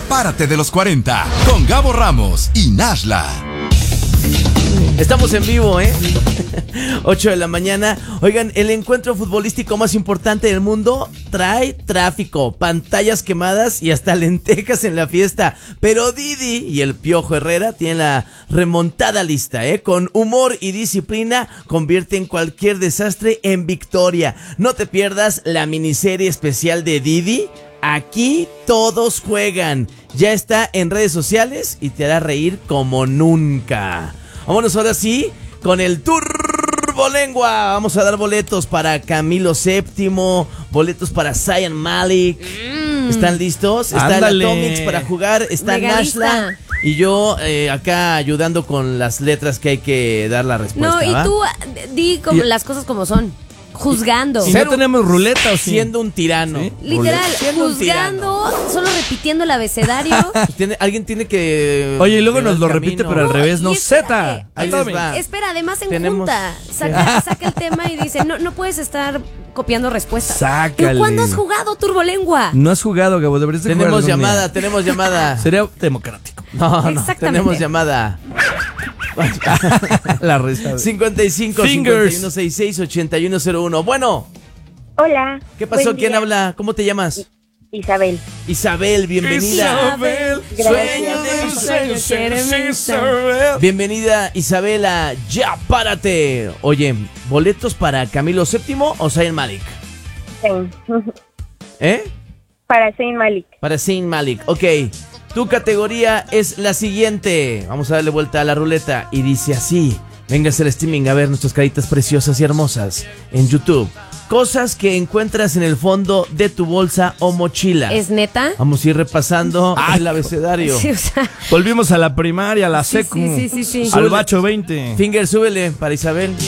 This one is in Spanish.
Párate de los 40 con Gabo Ramos y Nashla. Estamos en vivo, 8 de la mañana. Oigan, el encuentro futbolístico más importante del mundo trae tráfico, pantallas quemadas y hasta lentejas en la fiesta. Pero Didi y el Piojo Herrera tienen la remontada lista, con humor y disciplina convierten cualquier desastre en victoria. No te pierdas la miniserie especial de Didi. Aquí todos juegan. Ya está en redes sociales y te hará reír como nunca. Vámonos ahora sí con el Turbolengua. Vamos a dar boletos para Camilo VII, boletos para Zayn Malik. ¿Están listos? Está el Atomics para jugar, está Nashla y yo acá ayudando con las letras que hay que dar la respuesta. No, y tú di como las cosas como son. Juzgando. Si no tenemos ruleta o sí. Siendo un tirano. ¿Sí? Literal, juzgando, solo repitiendo el abecedario. Alguien tiene que... Oye, y luego nos lo camino. repite, pero al revés, no. Espérate, Ahí les va. Espera, además en junta. Saca el tema y dice, no puedes estar copiando respuestas. Sácale. ¿Pero cuándo has jugado Turbolengua? No has jugado, Gabo, deberías de jugar algún día. Tenemos llamada. Sería democrático. No, Exactamente. tenemos llamada. La resta. 55 5166 8101. Bueno. Hola. ¿Qué pasó? Buen ¿Quién día. habla? ¿Cómo te llamas? Isabel. Isabel, bienvenida. Bienvenida, Isabela. Ya, párate. Oye, ¿boletos para Camilo VII o Zayn Malik? Zayn. Para Zayn Malik. Ok. Tu categoría es la siguiente. Vamos a darle vuelta a la ruleta y dice así. Véngase al streaming a ver nuestras caritas preciosas y hermosas en YouTube. Cosas que encuentras en el fondo de tu bolsa o mochila. ¿Es neta? Vamos a ir repasando el abecedario. Sí, o sea, Volvimos a la primaria, a la secu. Sí. Al bacho 20. Finger, súbele para Isabel.